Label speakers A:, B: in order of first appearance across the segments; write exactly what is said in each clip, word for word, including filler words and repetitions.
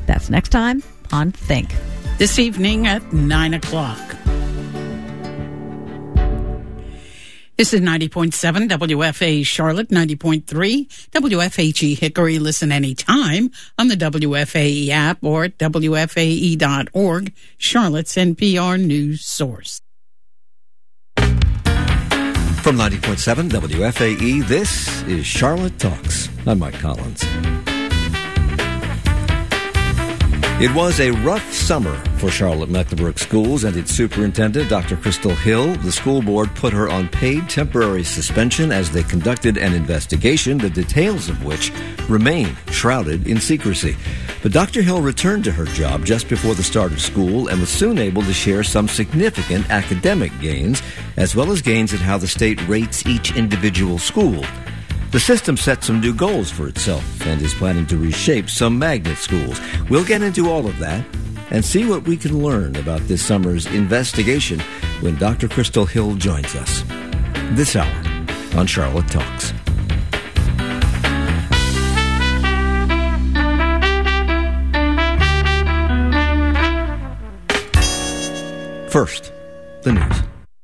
A: That's next time on Think.
B: This evening at nine o'clock. This is ninety point seven W F A Charlotte, ninety point three W F H E Hickory. Listen anytime on the W F A E app or at W F A E dot org, Charlotte's N P R news source.
C: From ninety point seven W F A E, this is Charlotte Talks. I'm Mike Collins. It was a rough summer for Charlotte-Mecklenburg schools and its superintendent, Doctor Crystal Hill. The school board put her on paid temporary suspension as they conducted an investigation, the details of which remain shrouded in secrecy. But Doctor Hill returned to her job just before the start of school and was soon able to share some significant academic gains, as well as gains in how the state rates each individual school. The system set some new goals for itself and is planning to reshape some magnet schools. We'll get into all of that and see what we can learn about this summer's investigation when Doctor Crystal Hill joins us this hour on Charlotte Talks. First, the news.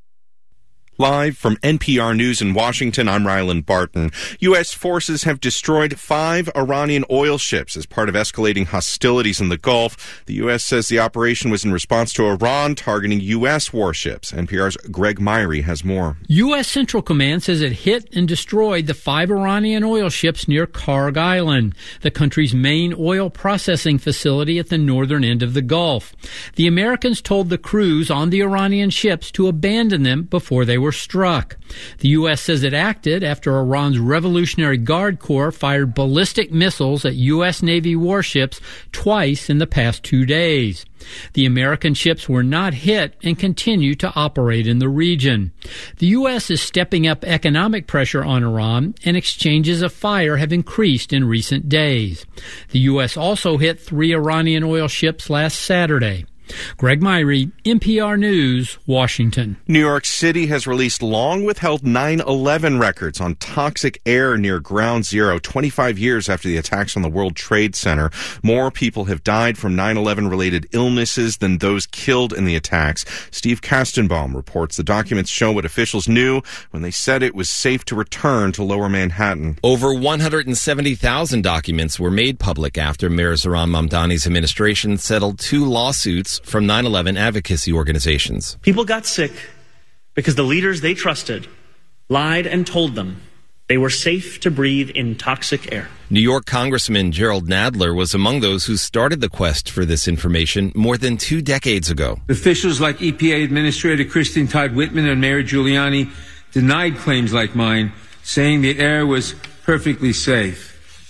D: Live from N P R News in Washington, I'm Ryland Barton. U S forces have destroyed five Iranian oil ships as part of escalating hostilities in the Gulf. The U S says the operation was in response to Iran targeting U S warships. N P R's Greg Myrie has more.
E: U S Central Command says it hit and destroyed the five Iranian oil ships near Karg Island, the country's main oil processing facility at the northern end of the Gulf. The Americans told the crews on the Iranian ships to abandon them before they were were struck. The U S says it acted after Iran's Revolutionary Guard Corps fired ballistic missiles at U S Navy warships twice in the past two days. The American ships were not hit and continue to operate in the region. The U S is stepping up economic pressure on Iran, and exchanges of fire have increased in recent days. The U S also hit three Iranian oil ships last Saturday. Greg Myrie, N P R News, Washington.
D: New York City has released long-withheld nine eleven records on toxic air near Ground Zero, twenty-five years after the attacks on the World Trade Center. More people have died from nine eleven-related illnesses than those killed in the attacks. Steve Kastenbaum reports the documents show what officials knew when they said it was safe to return to Lower Manhattan.
F: Over one hundred seventy thousand documents were made public after Mayor Zohran Mamdani's administration settled two lawsuits from nine eleven advocacy organizations.
G: People got sick because the leaders they trusted lied and told them they were safe to breathe in toxic air.
F: New York Congressman Gerald Nadler was among those who started the quest for this information more than two decades ago.
H: Officials like E P A Administrator Christine Todd Whitman and Mayor Giuliani denied claims like mine, saying the air was perfectly safe.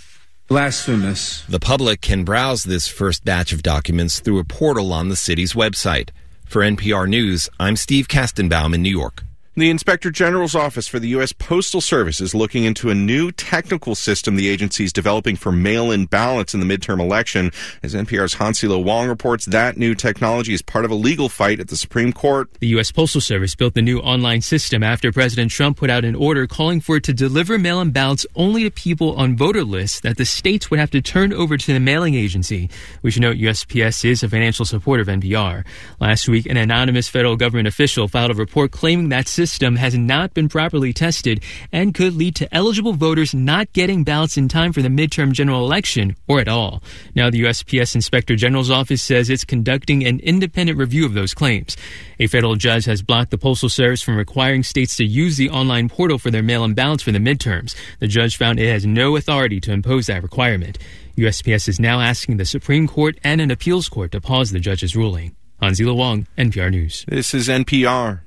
H: Blasphemous.
F: The public can browse this first batch of documents through a portal on the city's website. For N P R News, I'm Steve Kastenbaum in New York.
D: The Inspector General's Office for the U S Postal Service is looking into a new technical system the agency is developing for mail-in ballots in the midterm election. As N P R's Hansilo Wong reports, that new technology is part of a legal fight at the Supreme Court.
I: The U S Postal Service built the new online system after President Trump put out an order calling for it to deliver mail-in ballots only to people on voter lists that the states would have to turn over to the mailing agency. We should note U S P S is a financial supporter of N P R. Last week, an anonymous federal government official filed a report claiming that system system has not been properly tested and could lead to eligible voters not getting ballots in time for the midterm general election or at all. Now, the U S P S Inspector General's office says it's conducting an independent review of those claims. A federal judge has blocked the Postal Service from requiring states to use the online portal for their mail-in ballots for the midterms. The judge found it has no authority to impose that requirement. U S P S is now asking the Supreme Court and an appeals court to pause the judge's ruling. Hanzila Wong, N P R News.
D: This is N P R.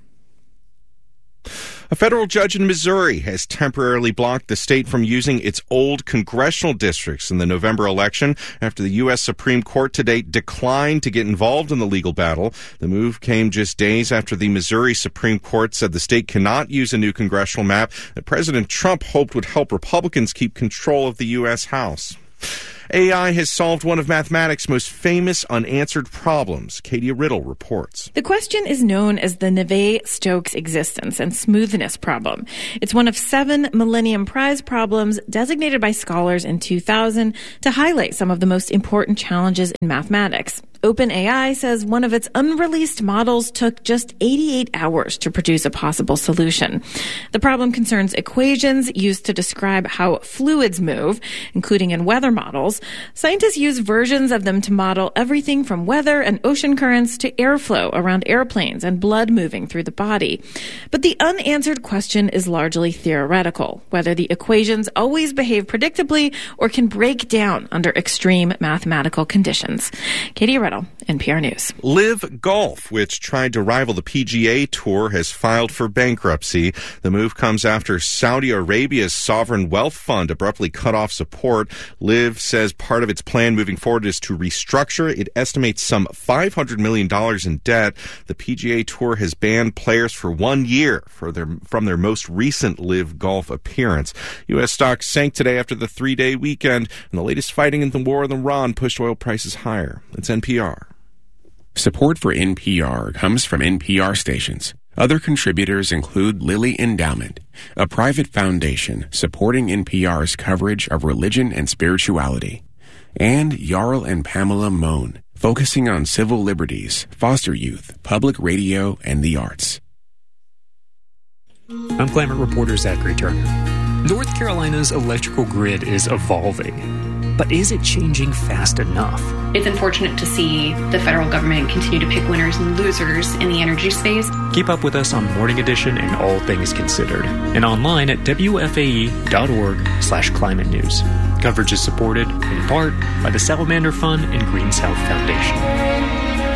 D: A federal judge in Missouri has temporarily blocked the state from using its old congressional districts in the November election after the U S Supreme Court today declined to get involved in the legal battle. The move came just days after the Missouri Supreme Court said the state cannot use a new congressional map that President Trump hoped would help Republicans keep control of the U S House. A I has solved one of mathematics' most famous unanswered problems. Katie Riddle reports.
J: The question is known as the Navier-Stokes existence and smoothness problem. It's one of seven Millennium Prize problems designated by scholars in two thousand to highlight some of the most important challenges in mathematics. OpenAI says one of its unreleased models took just eighty-eight hours to produce a possible solution. The problem concerns equations used to describe how fluids move, including in weather models. Scientists use versions of them to model everything from weather and ocean currents to airflow around airplanes and blood moving through the body. But the unanswered question is largely theoretical, whether the equations always behave predictably or can break down under extreme mathematical conditions. Katie Riddle, N P R News.
D: Live Golf, which tried to rival the P G A Tour, has filed for bankruptcy. The move comes after Saudi Arabia's sovereign wealth fund abruptly cut off support. Live says part of its plan moving forward is to restructure. It estimates some five hundred million dollars in debt. The P G A Tour has banned players for one year for their, from their most recent Live Golf appearance. U S stocks sank today after the three-day weekend, and the latest fighting in the war in Iran pushed oil prices higher. It's N P R.
K: Support for N P R comes from N P R stations. Other contributors include Lilly Endowment, a private foundation supporting N P R's coverage of religion and spirituality, and Jarl and Pamela Mohn, focusing on civil liberties, foster youth, public radio, and the arts.
L: I'm climate reporter Zachary Turner. North Carolina's electrical grid is evolving. But is it changing fast enough?
M: It's unfortunate to see the federal government continue to pick winners and losers in the energy space.
L: Keep up with us on Morning Edition and All Things Considered, and online at W F A E dot org slash climate news. Coverage is supported, in part, by the Salamander Fund and Green South Foundation.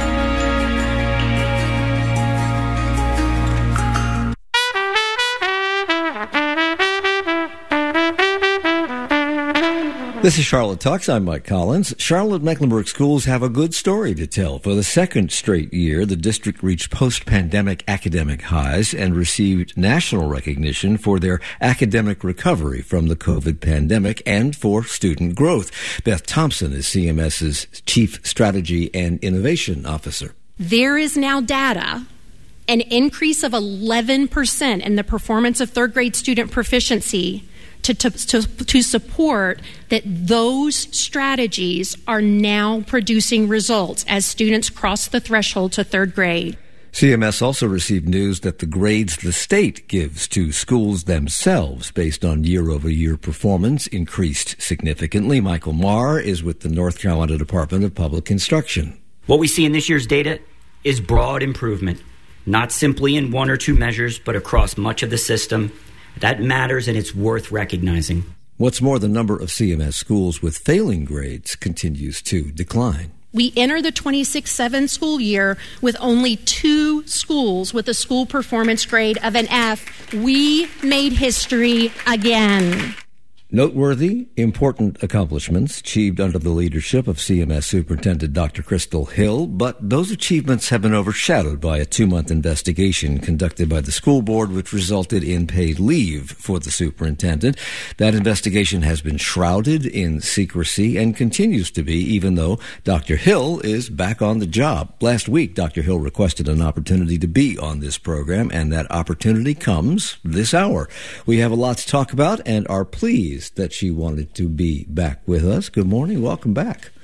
C: This is Charlotte Talks. I'm Mike Collins. Charlotte-Mecklenburg schools have a good story to tell. For the second straight year, the district reached post-pandemic academic highs and received national recognition for their academic recovery from the COVID pandemic and for student growth. Beth Thompson is C M S's Chief Strategy and Innovation Officer.
N: There is now data, an increase of eleven percent in the performance of third grade student proficiency To, to, to, to support that those strategies are now producing results as students cross the threshold to third grade.
C: C M S also received news that the grades the state gives to schools themselves based on year-over-year performance increased significantly. Michael Marr is with the North Carolina Department of Public Instruction.
O: What we see in this year's data is broad improvement, not simply in one or two measures, but across much of the system. That matters, and it's worth recognizing.
C: What's more, the number of C M S schools with failing grades continues to decline.
N: We enter the twenty-six seven school year with only two schools with a school performance grade of an F. We made history again.
C: Noteworthy, important accomplishments achieved under the leadership of C M S Superintendent Doctor Crystal Hill, but those achievements have been overshadowed by a two-month investigation conducted by the school board, which resulted in paid leave for the superintendent. That investigation has been shrouded in secrecy and continues to be, even though Doctor Hill is back on the job. Last week, Doctor Hill requested an opportunity to be on this program, and that opportunity comes this hour. We have a lot to talk about and are pleased that she wanted to be back with us. Good morning. Welcome back.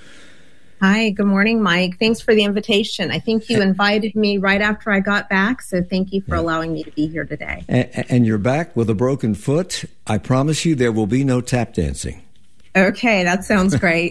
P: Hi. Good morning, Mike. Thanks for the invitation. I think you invited me right after I got back, so thank you for yeah. allowing me to be here today.
C: And, and you're back with a broken foot. I promise you there will be no tap dancing.
P: Okay, that sounds great.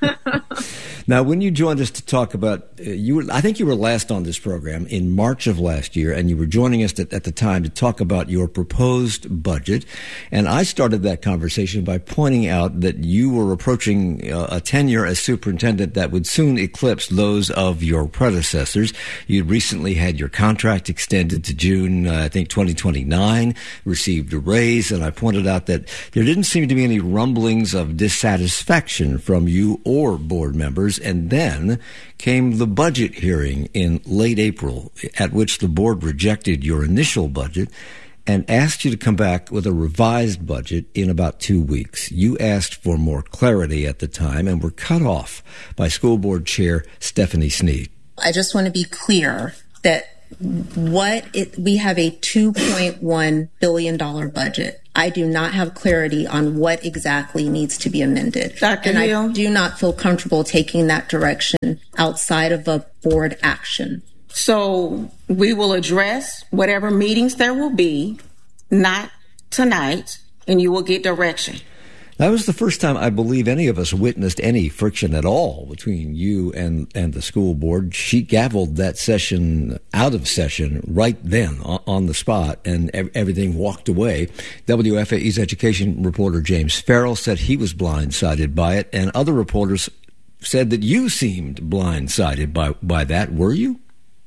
C: Now, when you joined us to talk about, uh, you were, I think you were last on this program in March of last year, and you were joining us at, at the time to talk about your proposed budget. And I started that conversation by pointing out that you were approaching uh, a tenure as superintendent that would soon eclipse those of your predecessors. You'd recently had your contract extended to June, uh, I think, twenty twenty-nine, received a raise, and I pointed out that there didn't seem to be any rumblings of dissatisfaction from you or board members. And then came the budget hearing in late April, at which the board rejected your initial budget and asked you to come back with a revised budget in about two weeks. You asked for more clarity at the time and were cut off by School Board Chair Stephanie Snead.
Q: I just want to be clear that what it, we have a two point one billion dollars budget. I do not have clarity on what exactly needs to be amended.
R: Doctor
Q: And
R: Hill?
Q: I do not feel comfortable taking that direction outside of a board action.
R: So we will address whatever meetings there will be, not tonight, and you will get direction.
C: That was the first time I believe any of us witnessed any friction at all between you and, and the school board. She gavelled that session out of session right then on, on the spot, and ev- everything walked away. W F A E's education reporter James Farrell said he was blindsided by it, and other reporters said that you seemed blindsided by, by that. Were you?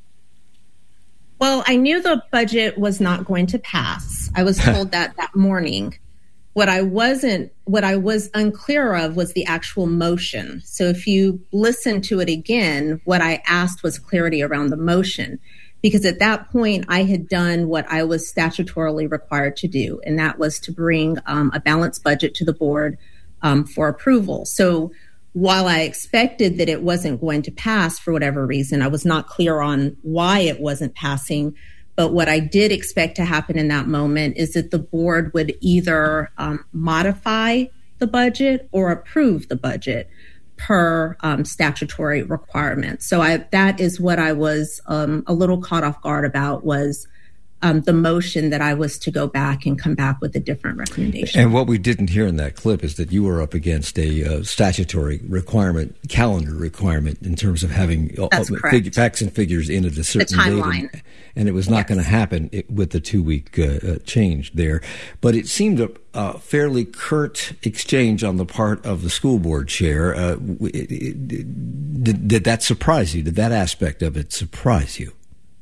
P: Well, I knew the budget was not going to pass. I was told that that morning. What I wasn't, what I was unclear of was the actual motion. So if you listen to it again, what I asked was clarity around the motion, because at that point I had done what I was statutorily required to do, and that was to bring um, a balanced budget to the board um, for approval. So while I expected that it wasn't going to pass for whatever reason, I was not clear on why it wasn't passing. But what I did expect to happen in that moment is that the board would either um, modify the budget or approve the budget per um, statutory requirement. So I, that is what I was um, a little caught off guard about, was um, the motion that I was to go back and come back with a different recommendation.
C: And what we didn't hear in that clip is that you were up against a uh, statutory requirement, calendar requirement, in terms of having uh, fig- facts and figures in at a certain
P: the timeline.
C: date. And it was not yes. going to happen with the two-week uh, uh, change there. But it seemed a, a fairly curt exchange on the part of the school board chair. Uh, it, it, did, did that surprise you? Did that aspect of it surprise you?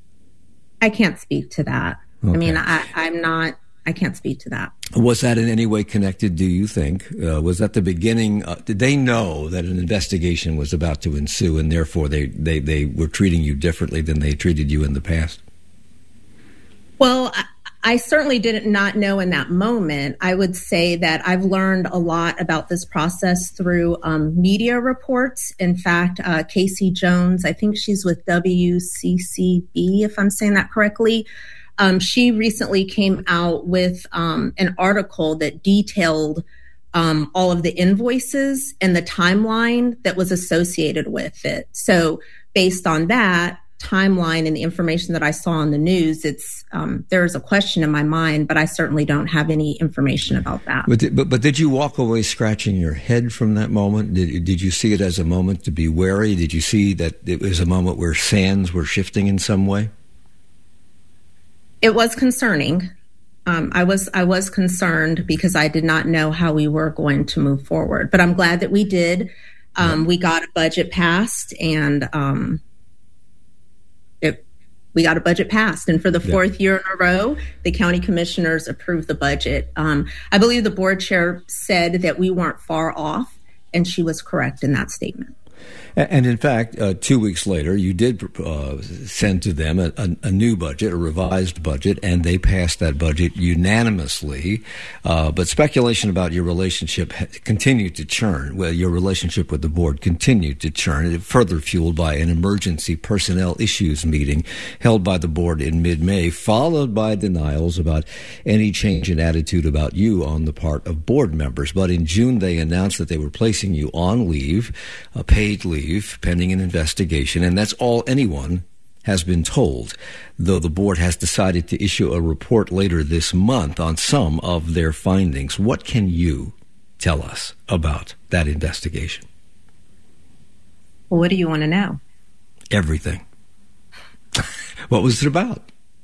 P: I can't speak to that.
C: Okay.
P: I mean, I, I'm not, I can't speak to that.
C: Was that in any way connected, do you think? Uh, was that the beginning? Uh, did they know that an investigation was about to ensue, and therefore they, they, they were treating you differently than they treated you in the past?
P: Well, I, I certainly didn't not know in that moment. I would say that I've learned a lot about this process through um, media reports. In fact, uh, Casey Jones, I think she's with W C C B, if I'm saying that correctly. Um, she recently came out with um, an article that detailed um, all of the invoices and the timeline that was associated with it. So based on that timeline and the information that I saw on the news, it's um, there's a question in my mind, but I certainly don't have any information about that.
C: But did, but, but did you walk away scratching your head from that moment? Did, did you see it as a moment to be wary? Did you see that it was a moment where sands were shifting in some way?
P: It was concerning. Um, I was I was concerned because I did not know how we were going to move forward. But I'm glad that we did. Um, we got a budget passed, and um, it, we got a budget passed. And for the fourth yeah. year in a row, the county commissioners approved the budget. Um, I believe the board chair said that we weren't far off, and she was correct in that statement.
C: And in fact, uh, two weeks later, you did uh, send to them a, a, a new budget, a revised budget, and they passed that budget unanimously. Uh, but speculation about your relationship continued to churn. Well, your relationship with the board continued to churn, further fueled by an emergency personnel issues meeting held by the board in mid-May, followed by denials about any change in attitude about you on the part of board members. But in June, they announced that they were placing you on leave, uh, paid leave, pending an investigation, and that's all anyone has been told, though the board has decided to issue a report later this month on some of their findings. What can you tell us about that investigation?
P: Well, what do you want to know?
C: Everything. What was it about?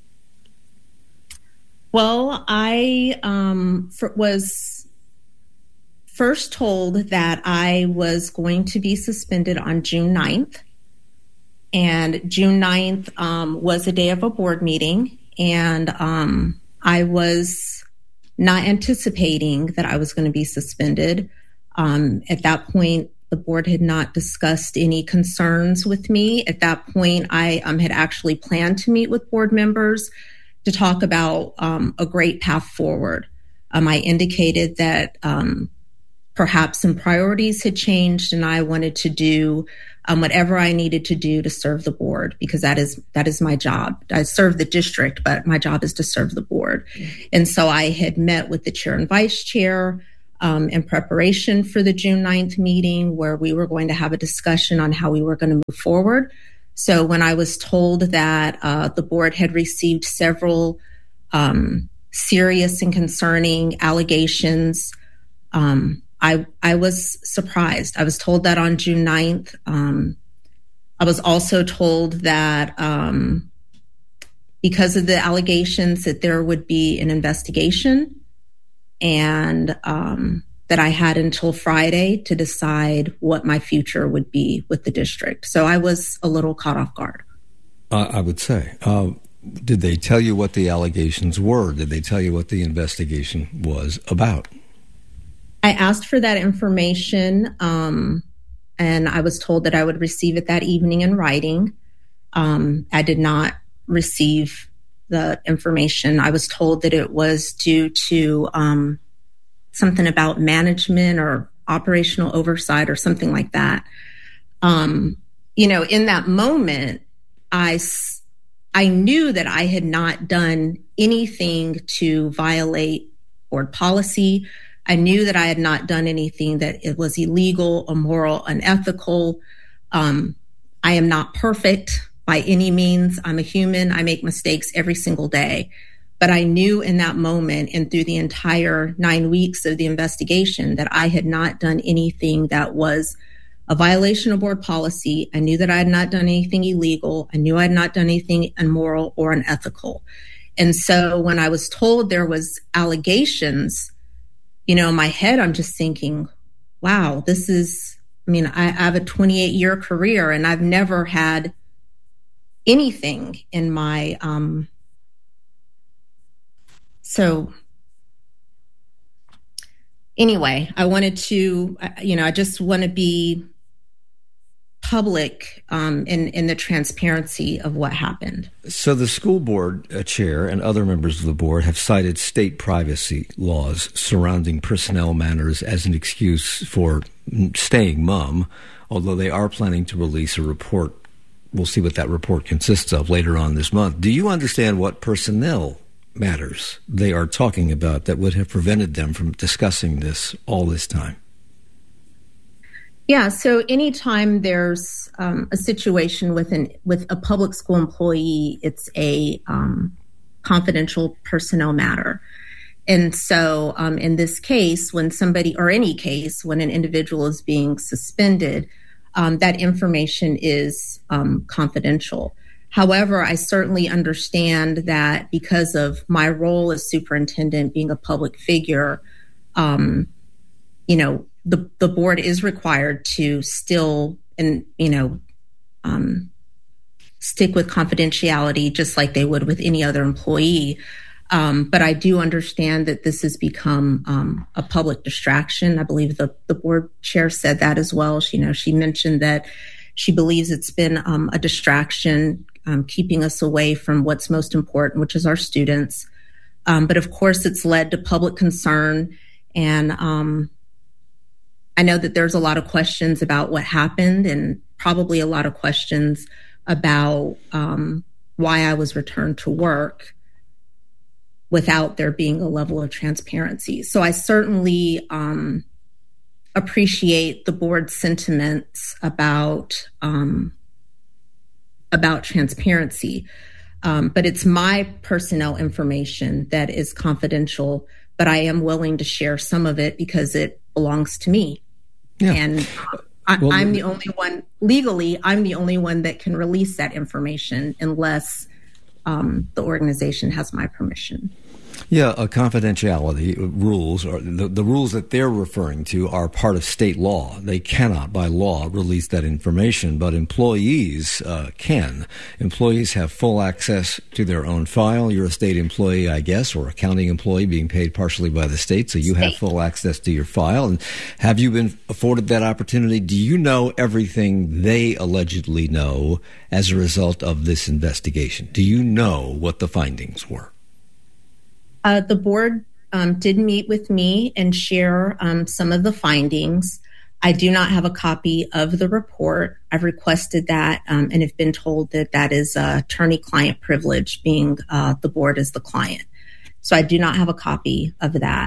P: Well, I um, for, was first told that I was going to be suspended on June ninth. And June ninth um, was a day of a board meeting. And um, I was not anticipating that I was going to be suspended. Um, at that point, the board had not discussed any concerns with me. At that point, I um, had actually planned to meet with board members to talk about um, a great path forward. Um, I indicated that um, perhaps some priorities had changed, and I wanted to do um, whatever I needed to do to serve the board, because that is that is my job. I serve the district, but my job is to serve the board. And so I had met with the chair and vice chair um, in preparation for the June ninth meeting, where we were going to have a discussion on how we were going to move forward. So when I was told that uh, the board had received several um, serious and concerning allegations, um, I, I was surprised. I was told that on June ninth. Um, I was also told that um, because of the allegations that there would be an investigation, and um, that I had until Friday to decide what my future would be with the district. So I was a little caught off guard.
C: Uh, I would say. Uh, did they tell you what the allegations were? Did they tell you what the investigation was about?
P: I asked for that information, um, and I was told that I would receive it that evening in writing. Um, I did not receive the information. I was told that it was due to um, something about management or operational oversight or something like that. Um, you know, in that moment, I, I knew that I had not done anything to violate board policy. I knew that I had not done anything that it was illegal, immoral, unethical. Um, I am not perfect by any means. I'm a human. I make mistakes every single day. But I knew in that moment and through the entire nine weeks of the investigation that I had not done anything that was a violation of board policy. I knew that I had not done anything illegal. I knew I had not done anything immoral or unethical. And so when I was told there was allegations, you know, in my head, I'm just thinking, wow, this is, I mean, I, I have a twenty-eight year career and I've never had anything in my, um, so anyway, I wanted to, you know, I just want to be public um, in, in the transparency of what happened.
C: So the school board uh, chair and other members of the board have cited state privacy laws surrounding personnel matters as an excuse for staying mum, although they are planning to release a report. We'll see what that report consists of later on this month. Do you understand what personnel matters they are talking about that would have prevented them from discussing this all this time?
P: Yeah, so anytime there's um, a situation with an with a public school employee, it's a um, confidential personnel matter. And so um, in this case, when somebody, or any case, when an individual is being suspended, um, that information is um, confidential. However, I certainly understand that because of my role as superintendent, being a public figure, um, you know, the, the board is required to still, and you know, um, stick with confidentiality just like they would with any other employee. Um, but I do understand that this has become um, a public distraction. I believe the, the board chair said that as well. She, you know, she mentioned that she believes it's been um, a distraction, um, keeping us away from what's most important, which is our students. Um, but of course, it's led to public concern. And um, I know that there's a lot of questions about what happened, and probably a lot of questions about um, why I was returned to work without there being a level of transparency. So I certainly um, appreciate the board's sentiments about um, about transparency, um, but it's my personnel information that is confidential. But I am willing to share some of it because it belongs to me, yeah. and I, well, I'm the only one legally. I'm the only one that can release that information unless um, the organization has my permission.
C: Yeah, uh, confidentiality rules, or the, the rules that they're referring to, are part of state law. They cannot, by law, release that information, but employees uh, can. Employees have full access to their own file. You're a state employee, I guess, or a county employee being paid partially by the state, so you state. have full access to your file. And have you been afforded that opportunity? Do you know everything they allegedly know as a result of this investigation? Do you know what the findings were?
P: Uh, the board um, did meet with me and share um, some of the findings. I do not have a copy of the report. I've requested that um, and have been told that that is uh, attorney-client privilege, being uh, the board as the client. So I do not have a copy of that.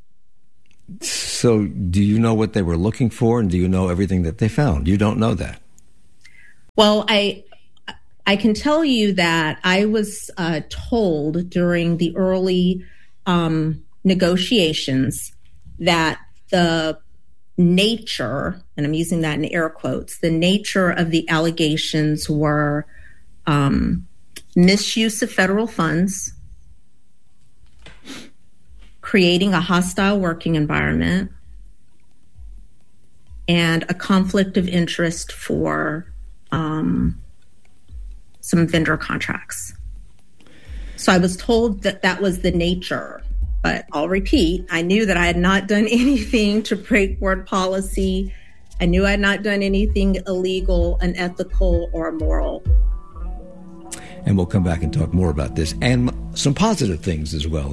C: So do you know what they were looking for, and do you know everything that they found? You don't know that.
P: Well, I I can tell you that I was uh, told during the early um, negotiations that the nature, and I'm using that in air quotes, the nature of the allegations were um, misuse of federal funds, creating a hostile working environment, and a conflict of interest for um, some vendor contracts. So I was told that that was the nature, but I'll repeat, I knew that I had not done anything to break board policy. I knew I had not done anything illegal, unethical, or immoral.
C: And we'll come back and talk more about this and some positive things as well.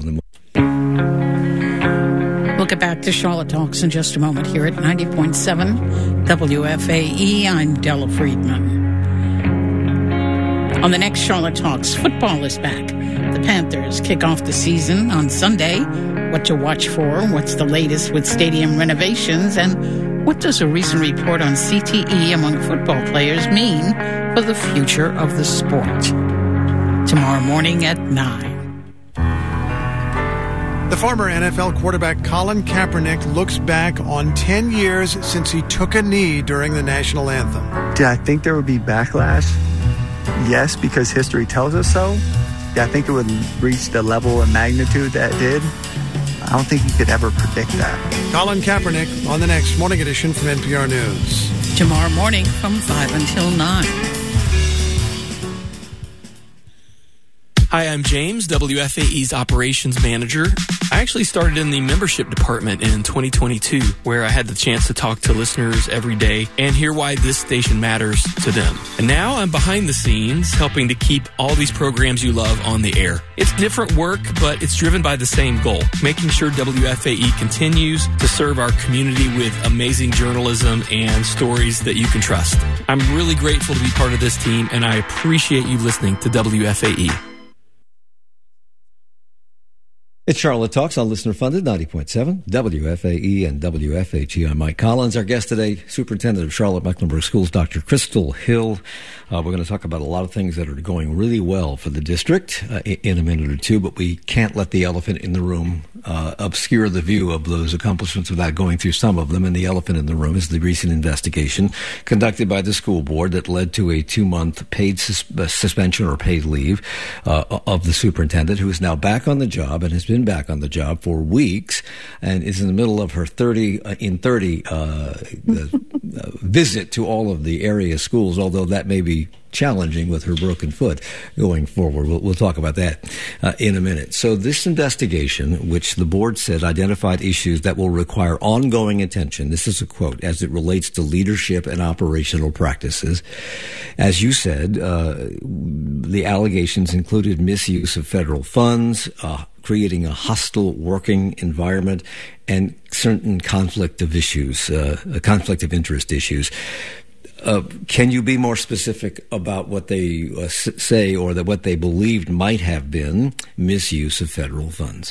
B: We'll get back to Charlotte Talks in just a moment here at ninety point seven W F A E. I'm Della Friedman. On the next Charlotte Talks, football is back. The Panthers kick off the season on Sunday. What to watch for, what's the latest with stadium renovations, and what does a recent report on C T E among football players mean for the future of the sport? Tomorrow morning at nine.
S: The former N F L quarterback Colin Kaepernick looks back on ten years since he took a knee during the national anthem.
T: Did I think there would be backlash? Yes, because history tells us so. Did I think it would reach the level and magnitude that it did? I don't think you could ever predict that.
S: Colin Kaepernick on the next Morning Edition from N P R News.
B: Tomorrow morning from five until nine.
U: Hi, I'm James, W F A E's operations manager. I actually started in the membership department in twenty twenty-two, where I had the chance to talk to listeners every day and hear why this station matters to them. And now I'm behind the scenes helping to keep all these programs you love on the air. It's different work, but it's driven by the same goal, making sure W F A E continues to serve our community with amazing journalism and stories that you can trust. I'm really grateful to be part of this team, and I appreciate you listening to W F A E.
C: It's Charlotte Talks on listener-funded ninety point seven W F A E and W F H E. I'm Mike Collins. Our guest today, Superintendent of Charlotte-Mecklenburg Schools, Doctor Crystal Hill. Uh, we're going to talk about a lot of things that are going really well for the district uh, in a minute or two, but we can't let the elephant in the room uh, obscure the view of those accomplishments without going through some of them. And the elephant in the room is the recent investigation conducted by the school board that led to a two-month paid sus- uh, suspension or paid leave uh, of the superintendent, who is now back on the job and has been back on the job for weeks and is in the middle of her thirty uh, in thirty uh, uh, visit to all of the area schools, although that may be challenging with her broken foot going forward. We'll, we'll talk about that uh, in a minute. So this investigation, which the board said identified issues that will require ongoing attention, this is a quote, as it relates to leadership and operational practices. As you said, uh, the allegations included misuse of federal funds, uh, creating a hostile working environment, and certain conflict of issues, uh, a conflict of interest issues. Uh, can you be more specific about what they uh, s- say or that what they believed might have been misuse of federal funds?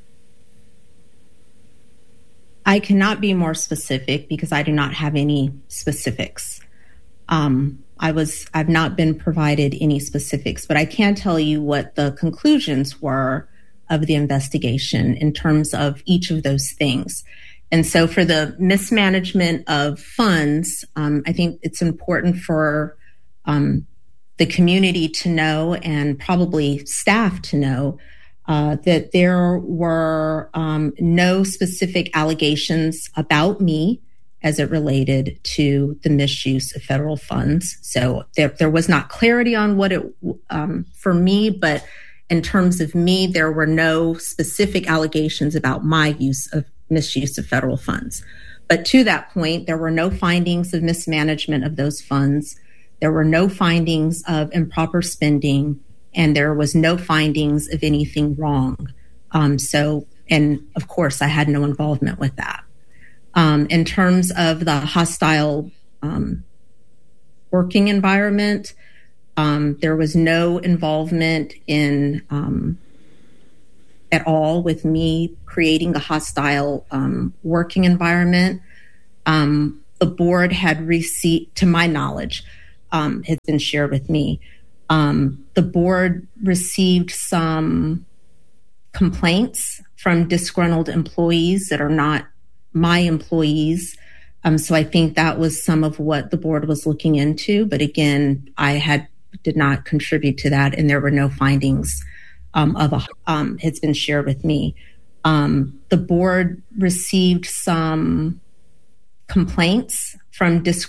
P: I cannot be more specific because I do not have any specifics. Um, I was, I've not been provided any specifics, but I can tell you what the conclusions were of the investigation in terms of each of those things. And so for the mismanagement of funds, um, I think it's important for um, the community to know and probably staff to know uh, that there were um, no specific allegations about me as it related to the misuse of federal funds. So there, there was not clarity on what it um, for me, but in terms of me, there were no specific allegations about my use of misuse of federal funds. But to that point, there were no findings of mismanagement of those funds. There were no findings of improper spending, and there was no findings of anything wrong Um, so, and of course, I had no involvement with that. Um, in terms of the hostile um, working environment, um, there was no involvement in um, at all with me creating a hostile um, working environment. Um, the board had received, to my knowledge, um, has been shared with me. Um, the board received some complaints from disgruntled employees that are not my employees. Um, so I think that was some of what the board was looking into. But again, I had did not contribute to that, and there were no findings um, of a um, has been shared with me. Um, the board received some complaints from disgruntled